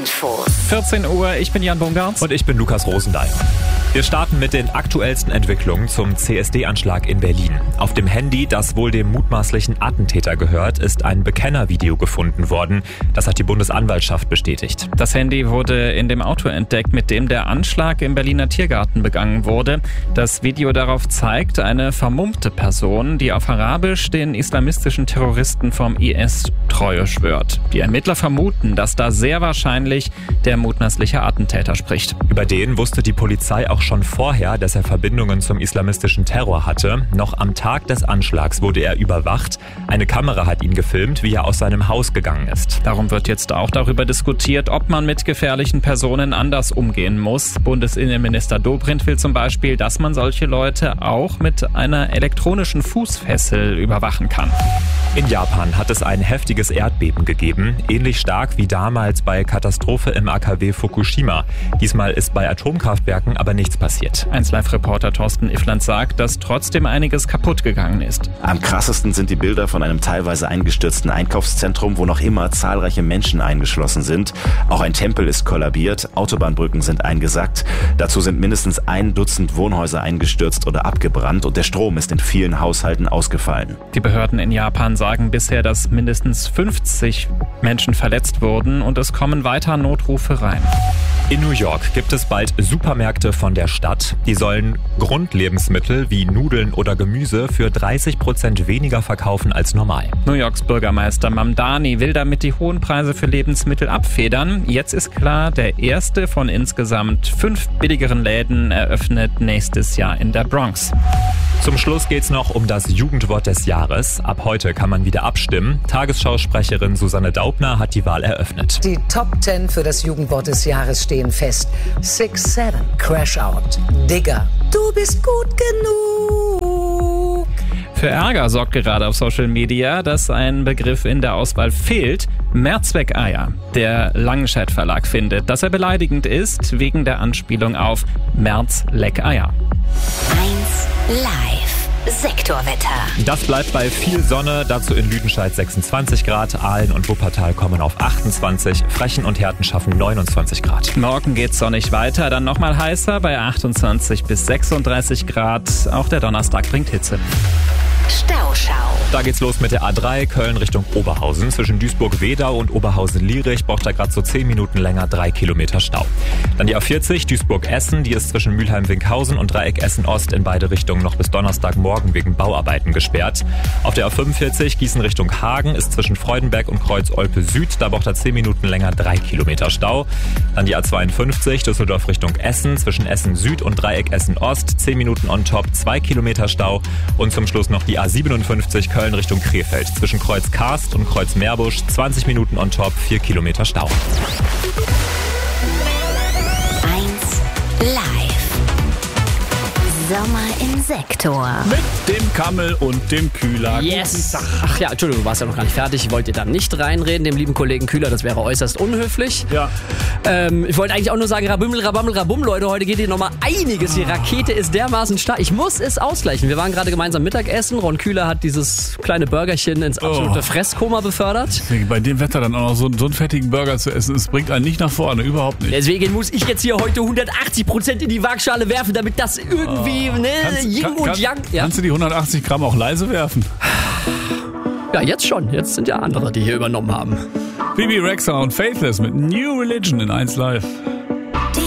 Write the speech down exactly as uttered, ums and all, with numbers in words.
Infos. vierzehn Uhr, ich bin Jan Bungart. Und ich bin Lukas Rosendahl. Wir starten mit den aktuellsten Entwicklungen zum C S D-Anschlag in Berlin. Auf dem Handy, das wohl dem mutmaßlichen Attentäter gehört, ist ein Bekennervideo gefunden worden. Das hat die Bundesanwaltschaft bestätigt. Das Handy wurde in dem Auto entdeckt, mit dem der Anschlag im Berliner Tiergarten begangen wurde. Das Video darauf zeigt eine vermummte Person, die auf Arabisch den islamistischen Terroristen vom I S Treue schwört. Die Ermittler vermuten, dass da sehr wahrscheinlich der mutmaßliche Attentäter spricht. Über den wusste die Polizei auch schon vorher, dass er Verbindungen zum islamistischen Terror hatte. Noch am Tag des Anschlags wurde er überwacht. Eine Kamera hat ihn gefilmt, wie er aus seinem Haus gegangen ist. Darum wird jetzt auch darüber diskutiert, ob man mit gefährlichen Personen anders umgehen muss. Bundesinnenminister Dobrindt will zum Beispiel, dass man solche Leute auch mit einer elektronischen Fußfessel überwachen kann. In Japan hat es ein heftiges Erdbeben gegeben, ähnlich stark wie damals bei Katastrophe im A K W Fukushima. Diesmal ist bei Atomkraftwerken aber nichts passiert. eins Live-Reporter Thorsten Iffland sagt, dass trotzdem einiges kaputt gegangen ist. Am krassesten sind die Bilder von einem teilweise eingestürzten Einkaufszentrum, wo noch immer zahlreiche Menschen eingeschlossen sind. Auch ein Tempel ist kollabiert, Autobahnbrücken sind eingesackt. Dazu sind mindestens ein Dutzend Wohnhäuser eingestürzt oder abgebrannt und der Strom ist in vielen Haushalten ausgefallen. Die Behörden in Japan sagen bisher, dass mindestens fünfzig Menschen verletzt wurden und es kommen weiter Notrufe rein. In New York gibt es bald Supermärkte von der Stadt. Die sollen Grundlebensmittel wie Nudeln oder Gemüse für dreißig Prozent weniger verkaufen als normal. New Yorks Bürgermeister Mamdani will damit die hohen Preise für Lebensmittel abfedern. Jetzt ist klar, der erste von insgesamt fünf billigeren Läden eröffnet nächstes Jahr in der Bronx. Zum Schluss geht's noch um das Jugendwort des Jahres. Ab heute kann man wieder abstimmen. Tagesschausprecherin Susanne Daubner hat die Wahl eröffnet. Die Top zehn für das Jugendwort des Jahres stehen fest. six seven, Crash Out, Digger, du bist gut genug. Für Ärger sorgt gerade auf Social Media, dass ein Begriff in der Auswahl fehlt. Mehrzweckeier. Der Langenscheidt Verlag findet, dass er beleidigend ist wegen der Anspielung auf Mehrzleckeier. eins Live. Sektorwetter. Das bleibt bei viel Sonne, dazu in Lüdenscheid sechsundzwanzig Grad, Aalen und Wuppertal kommen auf achtundzwanzig, Frechen und Herten schaffen neunundzwanzig Grad. Morgen geht's sonnig weiter, dann nochmal heißer bei achtundzwanzig bis sechsunddreißig Grad. Auch der Donnerstag bringt Hitze. Stauschau. Da geht's los mit der A drei, Köln Richtung Oberhausen. Zwischen Duisburg-Wedau und Oberhausen-Lierich braucht er gerade so zehn Minuten länger, drei Kilometer Stau. Dann die A vierzig, Duisburg-Essen, die ist zwischen Mülheim-Winkhausen und Dreieck Essen-Ost in beide Richtungen noch bis Donnerstagmorgen wegen Bauarbeiten gesperrt. Auf der A fünfundvierzig, Gießen Richtung Hagen, ist zwischen Freudenberg und Kreuz-Olpe-Süd, da braucht er zehn Minuten länger, drei Kilometer Stau. Dann die A zweiundfünfzig, Düsseldorf Richtung Essen, zwischen Essen-Süd und Dreieck Essen-Ost, zehn Minuten on top, zwei Kilometer Stau. Und zum Schluss noch die A siebenundfünfzig, Köln Richtung Krefeld. Zwischen Kreuz Karst und Kreuz Meerbusch zwanzig Minuten on top, vier Kilometer Stau. eins Live. Sommer im Sektor. Mit dem Kammel und dem Kühler. Yes! Ach ja, Entschuldigung, du warst ja noch gar nicht fertig. Ich wollte dann nicht reinreden, dem lieben Kollegen Kühler. Das wäre äußerst unhöflich. Ja. Ähm, ich wollte eigentlich auch nur sagen, Rabimmel, Rabammel, Rabum, Leute. Heute geht hier nochmal einiges. Die Rakete ist dermaßen stark. Ich muss es ausgleichen. Wir waren gerade gemeinsam Mittagessen. Ron Kühler hat dieses kleine Burgerchen ins absolute oh. Fresskoma befördert. Bei dem Wetter dann auch noch so, so einen fettigen Burger zu essen, es bringt einen nicht nach vorne, überhaupt nicht. Deswegen muss ich jetzt hier heute hundertachtzig Prozent in die Waagschale werfen, damit das irgendwie... Oh. Ne, kannst, Yin kann, und kann, Yang. Ja. Kannst du die hundertachtzig Gramm auch leise werfen? Ja, jetzt schon. Jetzt sind ja andere, die hier übernommen haben. Bibi Rexha und Faithless mit New Religion in eins Live.